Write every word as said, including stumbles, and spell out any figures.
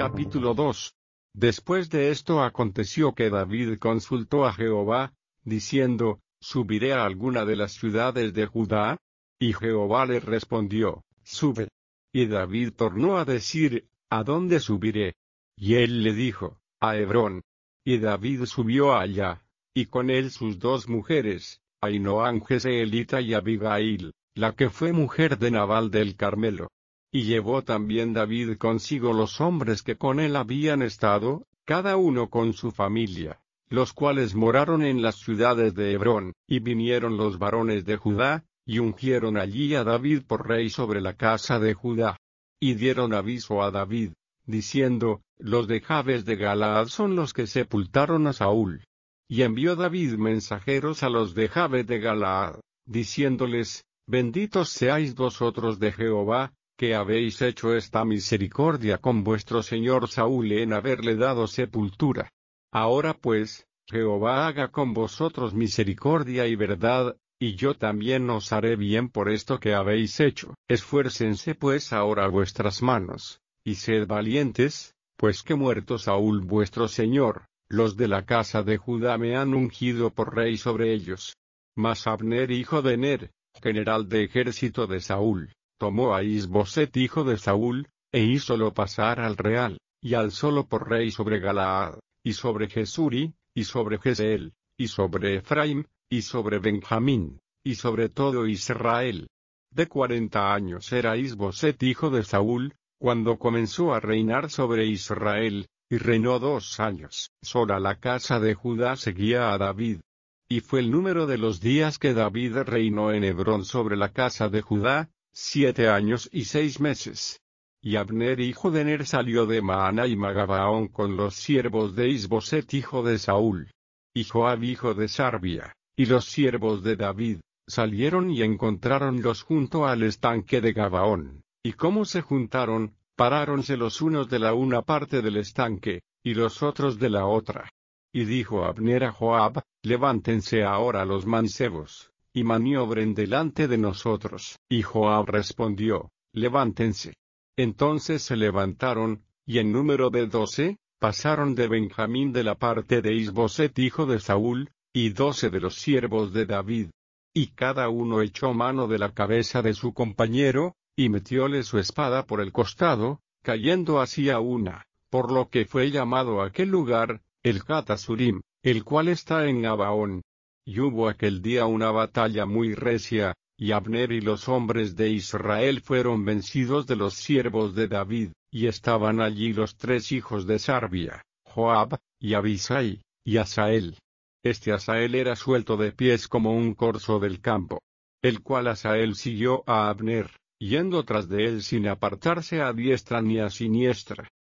Capítulo dos. Después de esto aconteció que David consultó a Jehová, diciendo, ¿subiré a alguna de las ciudades de Judá? Y Jehová le respondió, sube. Y David tornó a decir, ¿a dónde subiré? Y él le dijo, a Hebrón. Y David subió allá, y con él sus dos mujeres, Ahinoam Jezreelita y Abigail, la que fue mujer de Nabal del Carmelo. Y llevó también David consigo los hombres que con él habían estado, cada uno con su familia, los cuales moraron en las ciudades de Hebrón, y vinieron los varones de Judá, y ungieron allí a David por rey sobre la casa de Judá. Y dieron aviso a David, diciendo, los de Jabes de Galaad son los que sepultaron a Saúl. Y envió David mensajeros a los de Jabes de Galaad, diciéndoles, benditos seáis vosotros de Jehová, que habéis hecho esta misericordia con vuestro señor Saúl en haberle dado sepultura. Ahora pues, Jehová haga con vosotros misericordia y verdad, y yo también os haré bien por esto que habéis hecho. Esfuércense pues ahora vuestras manos, y sed valientes, pues que muerto Saúl vuestro señor, los de la casa de Judá me han ungido por rey sobre ellos. Mas Abner hijo de Ner, general de ejército de Saúl, tomó a Is-Boset hijo de Saúl, e hízolo pasar al real, y alzólo por rey sobre Galaad, y sobre Jesuri, y sobre Jezreel, y sobre Efraim, y sobre Benjamín, y sobre todo Israel. De cuarenta años era Is-Boset hijo de Saúl, cuando comenzó a reinar sobre Israel, y reinó dos años. Sola la casa de Judá seguía a David. Y fue el número de los días que David reinó en Hebrón sobre la casa de Judá, siete años y seis meses. Y Abner hijo de Ner salió de Maana y Magabaón con los siervos de Is-Boset hijo de Saúl. Y Joab hijo de Sarbia, y los siervos de David, salieron y encontráronlos junto al estanque de Gabaón. Y como se juntaron, paráronse los unos de la una parte del estanque, y los otros de la otra. Y dijo Abner a Joab, levántense ahora los mancebos, y maniobren delante de nosotros. Y Joab respondió, levántense. Entonces se levantaron, y en número de doce, pasaron de Benjamín de la parte de Is-Boset hijo de Saúl, y doce de los siervos de David. Y cada uno echó mano de la cabeza de su compañero, y metióle su espada por el costado, cayendo así a una, por lo que fue llamado aquel lugar, el Gat-Asurim, el cual está en Gabaón. Y hubo aquel día una batalla muy recia, y Abner y los hombres de Israel fueron vencidos de los siervos de David, y estaban allí los tres hijos de Sarbia, Joab, y Abisai, y Asael. Este Asael era suelto de pies como un corzo del campo. El cual Asael siguió a Abner, yendo tras de él sin apartarse a diestra ni a siniestra.